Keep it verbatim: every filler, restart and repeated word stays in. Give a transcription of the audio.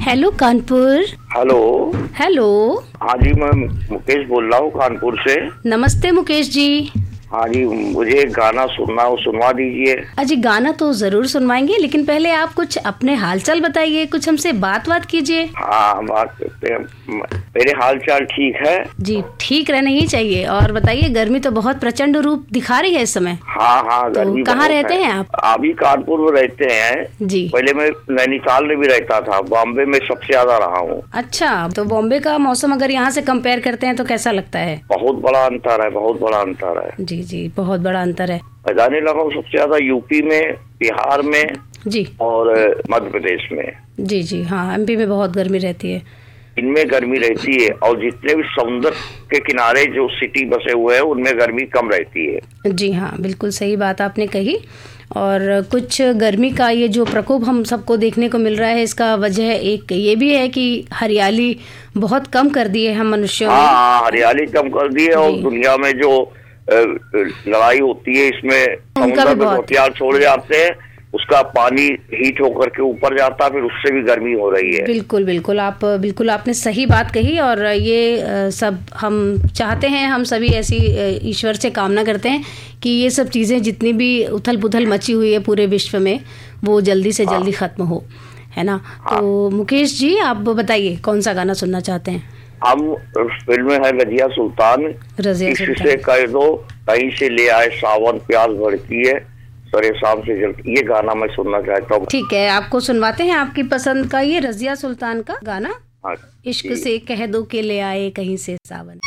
Hello Kanpur. Hello. Hello. हाँ जी, मैं मुकेश बोल रहा हूँ कानपुर से। नमस्ते मुकेश जी। हाँ जी, मुझे एक गाना सुनना हो, सुनवा दीजिए। अजी गाना तो जरूर सुनवाएंगे, लेकिन पहले आप कुछ अपने हालचाल बताइए, कुछ हमसे बात बात कीजिए। हाँ, बात करते हैं। मेरे हालचाल ठीक है जी, ठीक रहना ही चाहिए। और बताइए, गर्मी तो बहुत प्रचंड रूप दिखा रही है इस समय। हाँ हाँ, गर्मी तो कहाँ रहते है। हैं आप? अभी कानपुर में रहते हैं जी। पहले मैं नैनीताल में भी रहता था, बॉम्बे में सबसे ज्यादा रहा हूँ। अच्छा, तो बॉम्बे का मौसम अगर यहाँ से कंपेयर करते हैं तो कैसा लगता है? बहुत बड़ा अंतर है, बहुत बड़ा अंतर है। जी जी, बहुत बड़ा अंतर है। मैं जाने लगा हूँ सबसे ज्यादा यूपी में, बिहार में जी और मध्य प्रदेश में। जी जी हाँ, एमपी में बहुत गर्मी रहती है। इनमें गर्मी रहती है, और जितने भी समुद्र के किनारे जो सिटी बसे हुए हैं उनमें गर्मी कम रहती है। जी हाँ, बिल्कुल सही बात आपने कही। और कुछ गर्मी का ये जो प्रकोप हम सबको देखने को मिल रहा है, इसका वजह एक ये भी है कि हरियाली बहुत कम कर दी है हम मनुष्यों ने। हाँ, हरियाली कम कर दी है। और दुनिया में जो लड़ाई होती है, इसमें समुद्र में हथियार छोड़ जाते हैं, उसका पानी हीट होकर के ऊपर जाता है, फिर उससे भी गर्मी हो रही है। बिल्कुल बिल्कुल, आप बिल्कुल आपने सही बात कही। और ये सब हम चाहते हैं, हम सभी ऐसी ईश्वर से कामना करते हैं कि ये सब चीज़ें जितनी भी उथल पुथल मची हुई है पूरे विश्व में, वो जल्दी से जल्दी हाँ। ख़त्म हो, है ना। हाँ। तो मुकेश जी, आप बताइए कौन सा गाना सुनना चाहते हैं? हम फिल्म है रजिया सुल्तान, रजिया सुल्तान से कह दो कहीं से ले आए सावन, प्यास भड़की है सरे शाम से जल। ये गाना मैं सुनना चाहता हूँ। ठीक है, आपको सुनवाते हैं आपकी पसंद का ये रजिया सुल्तान का गाना। हाँ, इश्क से कह दो के ले आए कहीं से सावन।